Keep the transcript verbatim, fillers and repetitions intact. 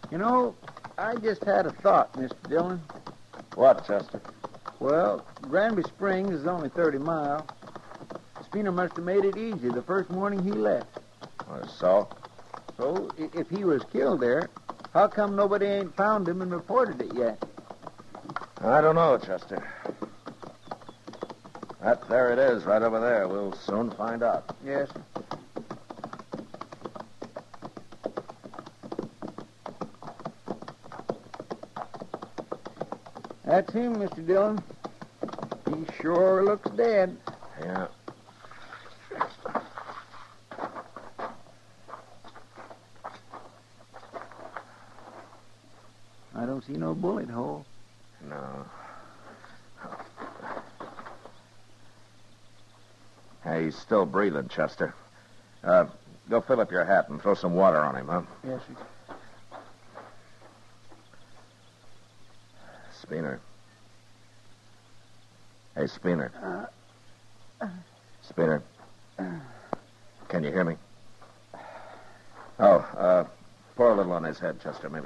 You know, I just had a thought, Mister Dillon. What, Chester? Well, Granby Springs is only thirty miles. Spina must have made it easy the first morning he left. Or so? So, i- if he was killed there, how come nobody ain't found him and reported it yet? I don't know, Chester. That, there it is, right over there. We'll soon find out. Yes. That's him, Mister Dillon. He sure looks dead. Yeah. I don't see no bullet hole. No. Hey, he's still breathing, Chester. Uh, go fill up your hat and throw some water on him, huh? Yes, sir. Spooner. Hey, Spooner. Uh, Spooner. Can you hear me? Oh, uh, pour a little on his head, Chester. Maybe